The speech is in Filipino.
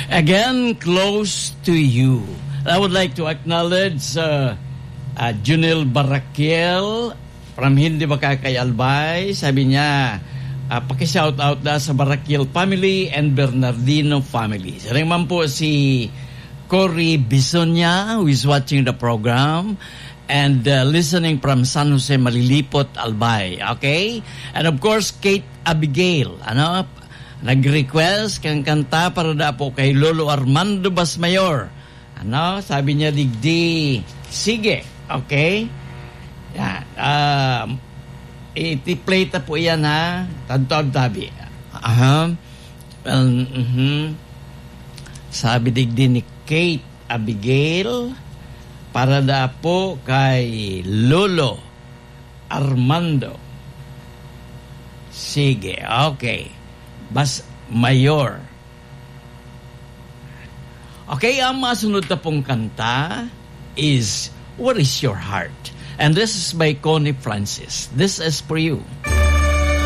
Again, close to you. I would like to acknowledge Junel Barakiel from Hindi Makakay Albay. Sabi niya, paki-shout out na sa Barakiel family and Bernardino family. Sa rin man po si Cory Bisonia, who is watching the program and listening from San Jose Malilipot, Albay. Okay? And of course, Kate Abigail. Nag-request kang kanta para na po kay Lolo Armando Basmayor. Sabi niya, digdi. Sige. Okay? Yan. Iti-play ta po yan, ha? Tantog tabi. Sabi digdi ni Kate Abigail para na po kay Lolo Armando. Sige. Okay. Bas Mayor. Okay, ang masunod na pong kanta is What is Your Heart? And this is by Connie Francis. This is for you.